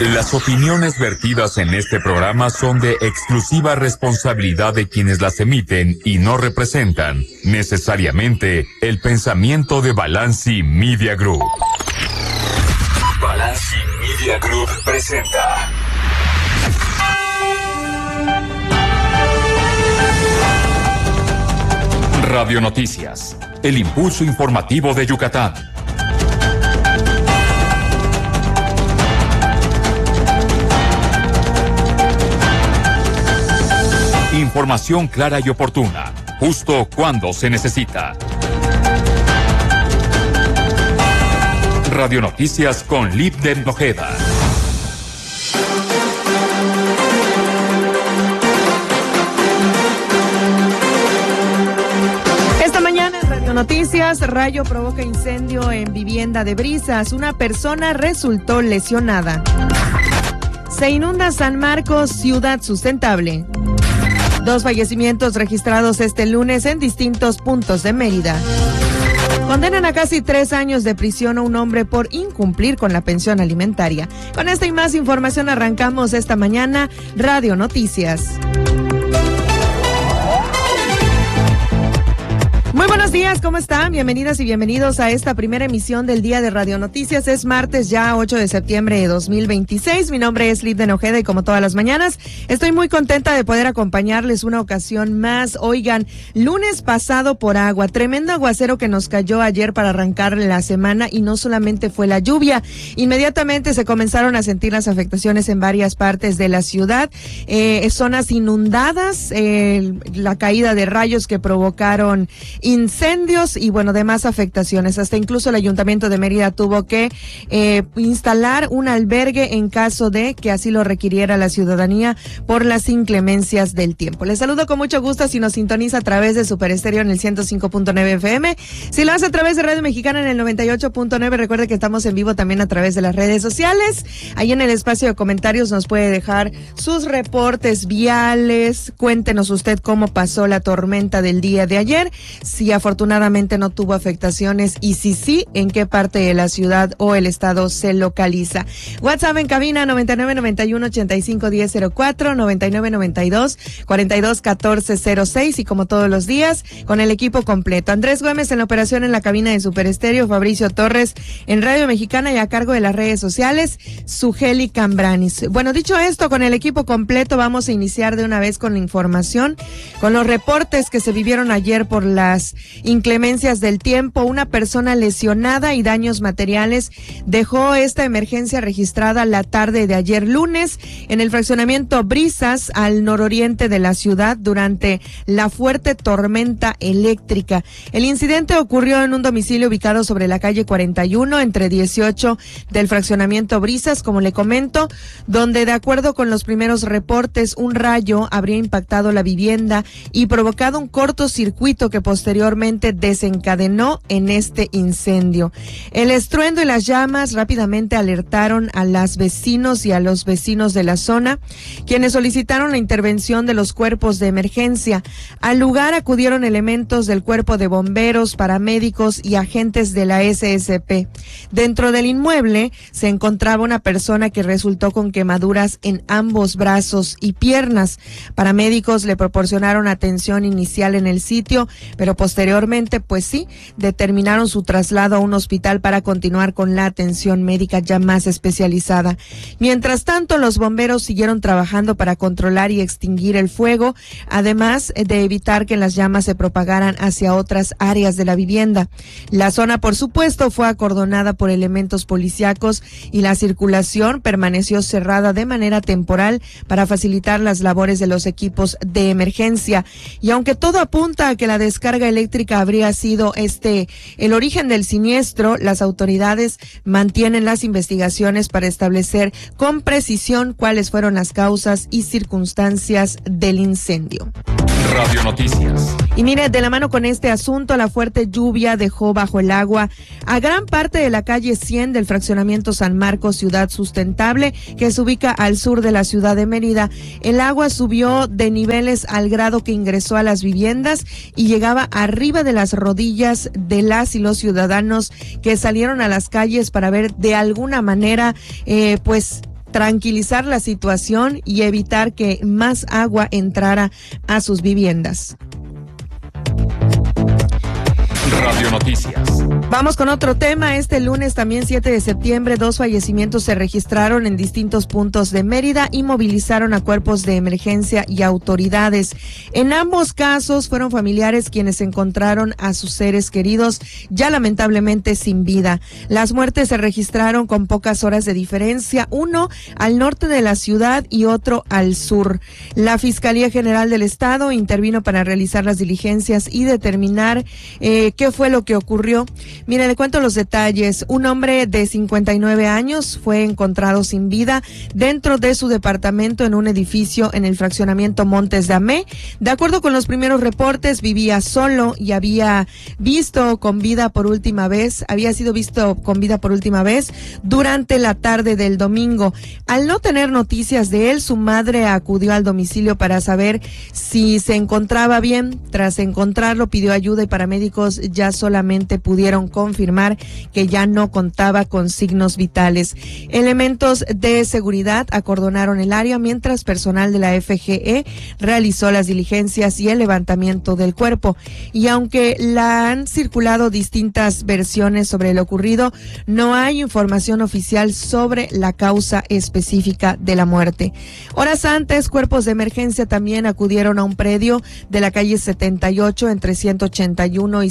Las opiniones vertidas en este programa son de exclusiva responsabilidad de quienes las emiten y no representan necesariamente el pensamiento de Balanci Media Group. Balanci Media Group presenta Radio Noticias, el impulso informativo de Yucatán. Información clara y oportuna, justo cuando se necesita. Radio Noticias con Libden Ojeda. Esta mañana en Radio Noticias, rayo provoca incendio en vivienda de Brisas. Una persona resultó lesionada. Se inunda San Marcos, ciudad sustentable. 2 fallecimientos registrados este lunes en distintos puntos de Mérida. Condenan a casi 3 años de prisión a un hombre por incumplir con la pensión alimentaria. Con esta y más información arrancamos esta mañana Radio Noticias. Muy buenos días, ¿cómo están? Bienvenidas y bienvenidos a esta primera emisión del día de Radio Noticias. Es martes ya 8 de septiembre de 2026. Mi nombre es Libden Ojeda y como todas las mañanas estoy muy contenta de poder acompañarles una ocasión más. Oigan, lunes pasado por agua, tremendo aguacero que nos cayó ayer para arrancar la semana y no solamente fue la lluvia. Inmediatamente se comenzaron a sentir las afectaciones en varias partes de la ciudad, zonas inundadas, la caída de rayos que provocaron incendios y bueno, demás afectaciones. Hasta incluso el Ayuntamiento de Mérida tuvo que instalar un albergue en caso de que así lo requiriera la ciudadanía por las inclemencias del tiempo. Les saludo con mucho gusto si nos sintoniza a través de Super Estéreo en el 105.9 FM. Si lo hace a través de Radio Mexicana en el 98.9, recuerde que estamos en vivo también a través de las redes sociales. Ahí en el espacio de comentarios nos puede dejar sus reportes viales. Cuéntenos usted cómo pasó la tormenta del día de ayer. Si afortunadamente no tuvo afectaciones y si sí, en qué parte de la ciudad o el estado se localiza. WhatsApp en cabina 9991-851004, 9992-421406 y como todos los días, con el equipo completo. Andrés Gómez en la operación en la cabina de Super Estéreo, Fabricio Torres en Radio Mexicana y a cargo de las redes sociales, Sugeli Cambranis. Bueno, dicho esto, con el equipo completo vamos a iniciar de una vez con la información, con los reportes que se vivieron ayer por las inclemencias del tiempo. Una persona lesionada y daños materiales dejó esta emergencia registrada la tarde de ayer lunes en el fraccionamiento Brisas al nororiente de la ciudad durante la fuerte tormenta eléctrica. El incidente ocurrió en un domicilio ubicado sobre la calle 41 entre 18 del fraccionamiento Brisas, como le comento, donde de acuerdo con los primeros reportes un rayo habría impactado la vivienda y provocado un cortocircuito que posteriormente desencadenó en este incendio. El estruendo y las llamas rápidamente alertaron a los vecinos y a los vecinos de la zona, quienes solicitaron la intervención de los cuerpos de emergencia. Al lugar acudieron elementos del cuerpo de bomberos, paramédicos y agentes de la SSP. Dentro del inmueble se encontraba una persona que resultó con quemaduras en ambos brazos y piernas. Paramédicos le proporcionaron atención inicial en el sitio, pero posteriormente, pues sí, determinaron su traslado a un hospital para continuar con la atención médica ya más especializada. Mientras tanto, los bomberos siguieron trabajando para controlar y extinguir el fuego, además de evitar que las llamas se propagaran hacia otras áreas de la vivienda. La zona, por supuesto, fue acordonada por elementos policíacos y la circulación permaneció cerrada de manera temporal para facilitar las labores de los equipos de emergencia. Y aunque todo apunta a que la descarga eléctrica habría sido el origen del siniestro, las autoridades mantienen las investigaciones para establecer con precisión cuáles fueron las causas y circunstancias del incendio. Radio Noticias. Y mire, de la mano con este asunto, la fuerte lluvia dejó bajo el agua a gran parte de la calle 100 del fraccionamiento San Marcos, ciudad sustentable, que se ubica al sur de la ciudad de Mérida. El agua subió de niveles al grado que ingresó a las viviendas y llegaba arriba de las rodillas de las y los ciudadanos que salieron a las calles para ver de alguna manera, tranquilizar la situación y evitar que más agua entrara a sus viviendas. Radio Noticias. Vamos con otro tema. Este lunes, también 7 de septiembre, 2 fallecimientos se registraron en distintos puntos de Mérida y movilizaron a cuerpos de emergencia y autoridades. En ambos casos fueron familiares quienes encontraron a sus seres queridos ya lamentablemente sin vida. Las muertes se registraron con pocas horas de diferencia, uno al norte de la ciudad y otro al sur. La Fiscalía General del Estado intervino para realizar las diligencias y determinar qué fue lo que ocurrió. Mire, le cuento los detalles. Un hombre de 59 años fue encontrado sin vida dentro de su departamento en un edificio en el fraccionamiento Montes de Amé. De acuerdo con los primeros reportes, vivía solo y había sido visto con vida por última vez durante la tarde del domingo. Al no tener noticias de él, su madre acudió al domicilio para saber si se encontraba bien. Tras encontrarlo, pidió ayuda y paramédicos ya solamente pudieron confirmar que ya no contaba con signos vitales. Elementos de seguridad acordonaron el área mientras personal de la FGE realizó las diligencias y el levantamiento del cuerpo. Y aunque han circulado distintas versiones sobre lo ocurrido, no hay información oficial sobre la causa específica de la muerte. Horas antes, cuerpos de emergencia también acudieron a un predio de la calle 78 entre 181 y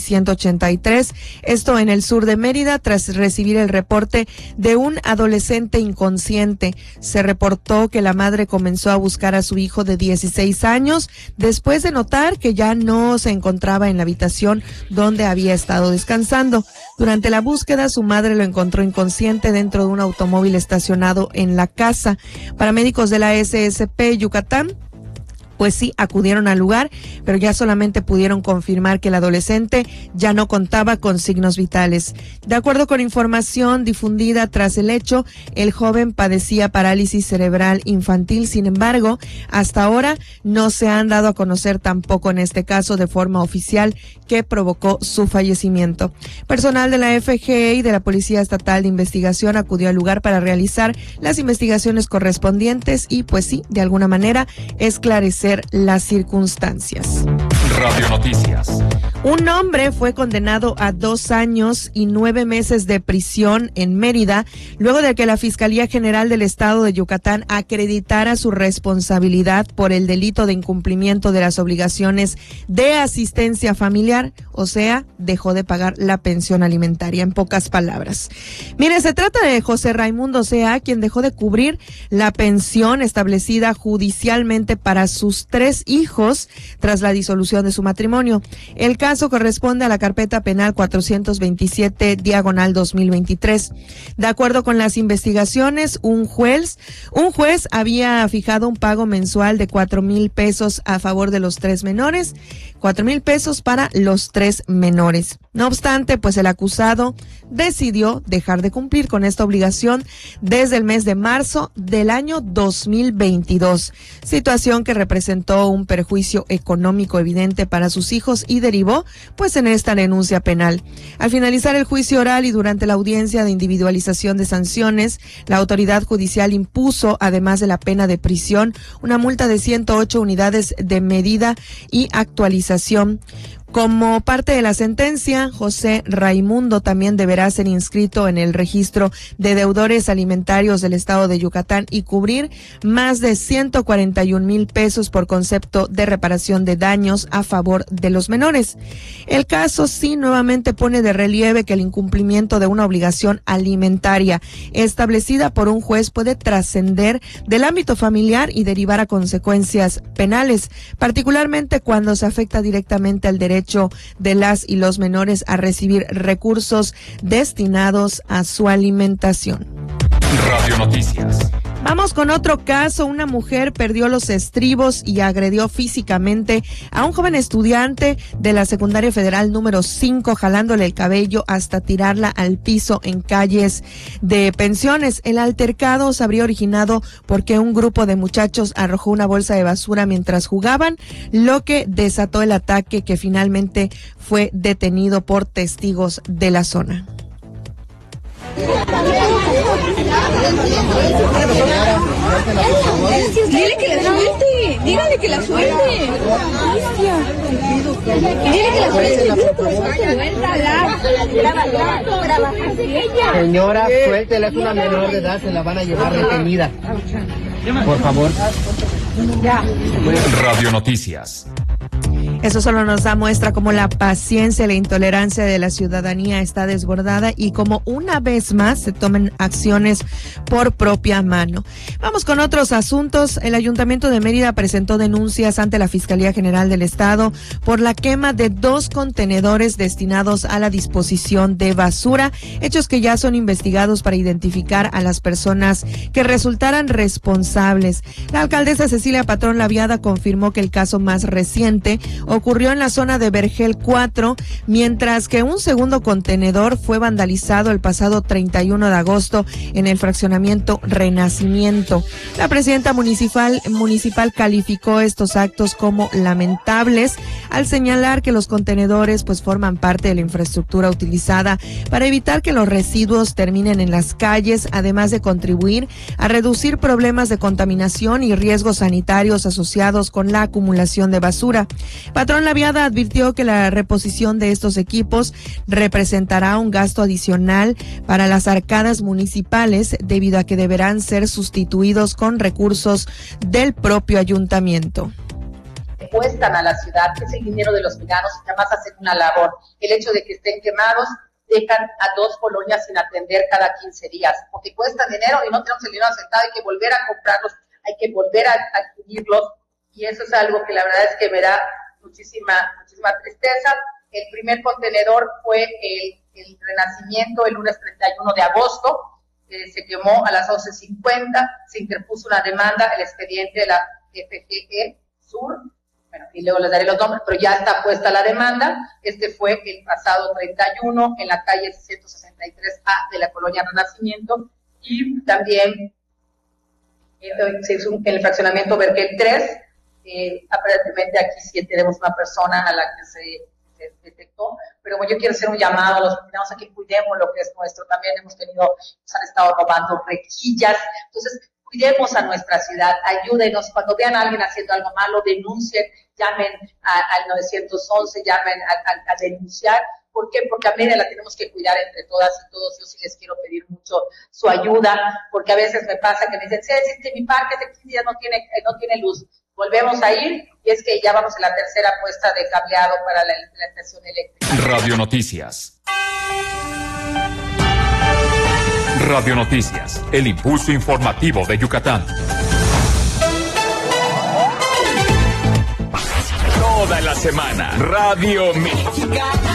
183, esto en el sur de Mérida, tras recibir el reporte de un adolescente inconsciente. Se reportó que la madre comenzó a buscar a su hijo de 16 años después de notar que ya no se encontraba en la habitación donde había estado descansando. Durante la búsqueda, su madre lo encontró inconsciente dentro de un automóvil estacionado en la casa. Paramédicos de la SSP Yucatán pues sí, acudieron al lugar, pero ya solamente pudieron confirmar que el adolescente ya no contaba con signos vitales. De acuerdo con información difundida tras el hecho, el joven padecía parálisis cerebral infantil. Sin embargo, hasta ahora no se han dado a conocer tampoco en este caso de forma oficial qué provocó su fallecimiento. Personal de la FGE y de la Policía Estatal de Investigación acudió al lugar para realizar las investigaciones correspondientes y, pues sí, de alguna manera esclarecer las circunstancias. Radio Noticias. Un hombre fue condenado a 2 años y 9 meses de prisión en Mérida, luego de que la Fiscalía General del Estado de Yucatán acreditara su responsabilidad por el delito de incumplimiento de las obligaciones de asistencia familiar, o sea, dejó de pagar la pensión alimentaria, en pocas palabras. Mire, se trata de José Raimundo C.A., quien dejó de cubrir la pensión establecida judicialmente para sus 3 hijos tras la disolución de su matrimonio. El caso corresponde a la carpeta penal 427/2023. De acuerdo con las investigaciones, un juez había fijado un pago mensual de 4,000 pesos a favor de los 3 menores, 4,000 pesos para los 3 menores. No obstante, pues el acusado decidió dejar de cumplir con esta obligación desde el mes de marzo del año 2022, situación que representó un perjuicio económico evidente para sus hijos y derivó pues en esta denuncia penal. Al finalizar el juicio oral y durante la audiencia de individualización de sanciones, la autoridad judicial impuso, además de la pena de prisión, una multa de 108 unidades de medida y actualización. Como parte de la sentencia, José Raimundo también deberá ser inscrito en el registro de deudores alimentarios del estado de Yucatán y cubrir más de 141,000 pesos por concepto de reparación de daños a favor de los menores. El caso sí nuevamente pone de relieve que el incumplimiento de una obligación alimentaria establecida por un juez puede trascender del ámbito familiar y derivar a consecuencias penales, particularmente cuando se afecta directamente al derecho de las y los menores a recibir recursos destinados a su alimentación. Radio Noticias. Vamos con otro caso. Una mujer perdió los estribos y agredió físicamente a un joven estudiante de la Secundaria Federal número 5, jalándole el cabello hasta tirarla al piso en calles de Pensiones. El altercado se habría originado porque un grupo de muchachos arrojó una bolsa de basura mientras jugaban, lo que desató el ataque, que finalmente fue detenido por testigos de la zona. Dígale que la suelte. Dile que la suelte. Señora, suéltela, es una menor de edad, se la van a llevar detenida. Por favor. Radio Noticias. Eso solo nos da muestra cómo la paciencia y la intolerancia de la ciudadanía está desbordada y cómo una vez más se toman acciones por propia mano. Vamos con otros asuntos. El Ayuntamiento de Mérida presentó denuncias ante la Fiscalía General del Estado por la quema de 2 contenedores destinados a la disposición de basura, hechos que ya son investigados para identificar a las personas que resultaran responsables. La alcaldesa Cecilia Patrón Laviada confirmó que el caso más reciente ocurrió en la zona de Vergel 4, mientras que un segundo contenedor fue vandalizado el pasado 31 de agosto en el fraccionamiento Renacimiento. La presidenta municipal calificó estos actos como lamentables al señalar que los contenedores forman parte de la infraestructura utilizada para evitar que los residuos terminen en las calles, además de contribuir a reducir problemas de contaminación y riesgos sanitarios asociados con la acumulación de basura. Patrón Laviada advirtió que la reposición de estos equipos representará un gasto adicional para las arcadas municipales debido a que deberán ser sustituidos con recursos del propio ayuntamiento. Cuestan a la ciudad, que es el dinero de los ciudadanos y que además hacen una labor. El hecho de que estén quemados dejan a 2 colonias sin atender cada 15 días, porque cuestan dinero y no tenemos el dinero aceptado, hay que volver a comprarlos, hay que volver a adquirirlos, y eso es algo que la verdad es que me da muchísima tristeza. El primer contenedor fue el Renacimiento el lunes 31 de agosto, se quemó a las 11:50, se interpuso una demanda, el expediente de la FGE Sur, bueno, y luego les daré los nombres, pero ya está puesta la demanda. Este fue el pasado 31 en la calle 163A de la colonia Renacimiento, y también se hizo en el fraccionamiento Vergel 3. Aparentemente aquí sí tenemos una persona a la que se detectó, pero yo quiero hacer un llamado a los vecinos a que cuidemos lo que es nuestro. También nos han estado robando rejillas, entonces cuidemos a nuestra ciudad, ayúdenos, cuando vean a alguien haciendo algo malo, denuncien, llamen al 911, llamen a denunciar. ¿Por qué? Porque a Mérida la tenemos que cuidar entre todas y todos. Yo sí les quiero pedir mucho su ayuda, porque a veces me pasa que me dicen, sí, es que mi parque de 15 días no tiene luz. Volvemos a ir, y es que ya vamos en la 3ª puesta de cableado para la implementación eléctrica. Radio Noticias. Radio Noticias, el impulso informativo de Yucatán. Toda la semana, Radio Mexicana.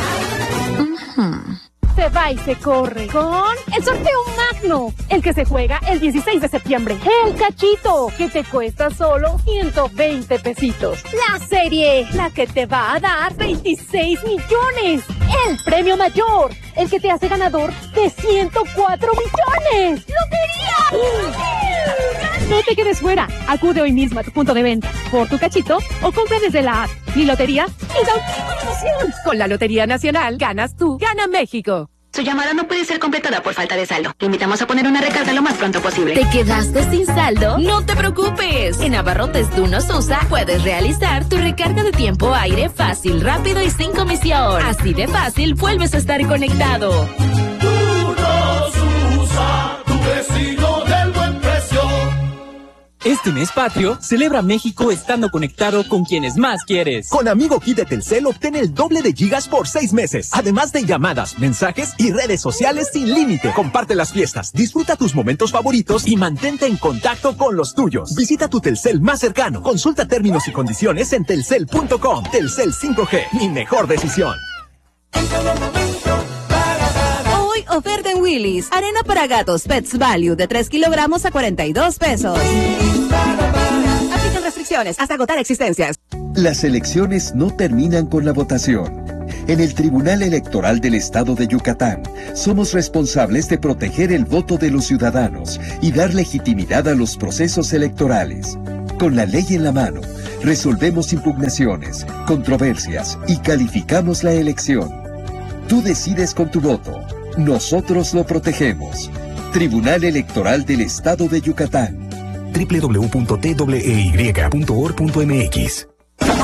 Se va y se corre con el sorteo magno, el que se juega el 16 de septiembre. El cachito, que te cuesta solo 120 pesitos. La serie, la que te va a dar 26 millones. El premio mayor, el que te hace ganador de 104 millones. ¡Lotería! No te quedes fuera. Acude hoy mismo a tu punto de venta por tu cachito o compra desde la app. Mi lotería es auténtica emoción. Con la Lotería Nacional ganas tú, gana México. Su llamada no puede ser completada por falta de saldo. Te invitamos a poner una recarga lo más pronto posible. ¿Te quedaste sin saldo? No te preocupes. En Abarrotes Dunos USA puedes realizar tu recarga de tiempo aire fácil, rápido y sin comisión. Así de fácil vuelves a estar conectado. Dunos USA, tu vecino del buen precio. Este mes patrio, celebra México estando conectado con quienes más quieres. Con Amigo Kit de Telcel obtén el doble de gigas por 6 meses. Además de llamadas, mensajes y redes sociales sin límite. Comparte las fiestas, disfruta tus momentos favoritos y mantente en contacto con los tuyos. Visita tu Telcel más cercano. Consulta términos y condiciones en telcel.com. Telcel 5G, mi mejor decisión. Oferta en Willy's. Arena para gatos Pets Value de 3 kilogramos a 42 pesos. Aplican restricciones hasta agotar existencias. Las elecciones no terminan con la votación. En el Tribunal Electoral del Estado de Yucatán, somos responsables de proteger el voto de los ciudadanos y dar legitimidad a los procesos electorales. Con la ley en la mano, resolvemos impugnaciones, controversias y calificamos la elección. Tú decides con tu voto. Nosotros lo protegemos. Tribunal Electoral del Estado de Yucatán. www.twey.org.mx.